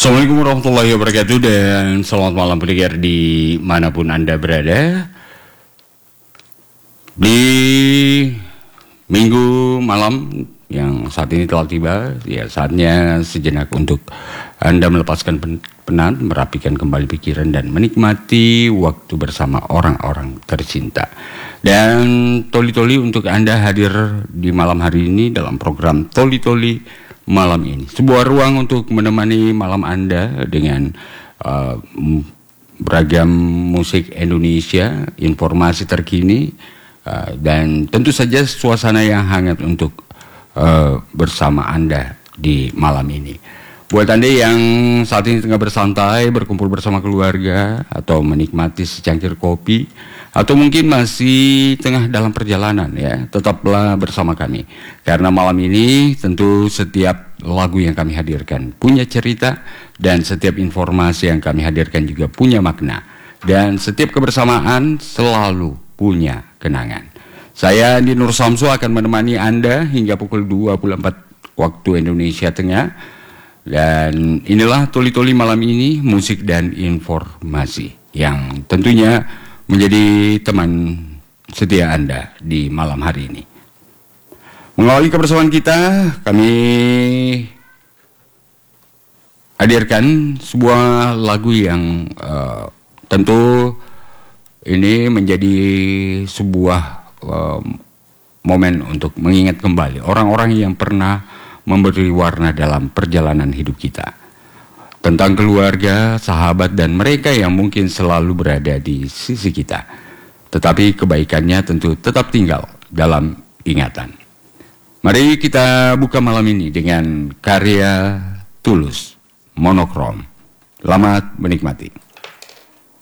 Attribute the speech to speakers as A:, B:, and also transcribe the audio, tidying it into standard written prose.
A: Assalamualaikum warahmatullahi wabarakatuh dan selamat malam pendengar dimanapun Anda berada. Di minggu malam yang saat ini telah tiba, ya saatnya sejenak untuk Anda melepaskan penat, merapikan kembali pikiran dan menikmati waktu bersama orang-orang tercinta. Dan Toli-Toli untuk Anda hadir di malam hari ini dalam program Toli-Toli malam ini, sebuah ruang untuk menemani malam Anda dengan beragam musik Indonesia, informasi terkini, dan tentu saja suasana yang hangat untuk bersama Anda di malam ini. Buat Anda yang saat ini tengah bersantai, berkumpul bersama keluarga, atau menikmati secangkir kopi, atau mungkin masih tengah dalam perjalanan, ya, tetaplah bersama kami. Karena malam ini tentu setiap lagu yang kami hadirkan punya cerita, dan setiap informasi yang kami hadirkan juga punya makna, dan setiap kebersamaan selalu punya kenangan. Saya Andi Nur Samsu akan menemani Anda hingga pukul 24 waktu Indonesia Tengah. Dan inilah Toli-Toli malam ini, musik dan informasi yang tentunya menjadi teman setia Anda di malam hari ini. Mengawali kebersamaan kita, kami hadirkan sebuah lagu yang tentu ini menjadi sebuah momen untuk mengingat kembali orang-orang yang pernah memberi warna dalam perjalanan hidup kita. Tentang keluarga, sahabat, dan mereka yang mungkin selalu berada di sisi kita. Tetapi kebaikannya tentu tetap tinggal dalam ingatan. Mari kita buka malam ini dengan karya Tulus, Monokrom. Selamat menikmati.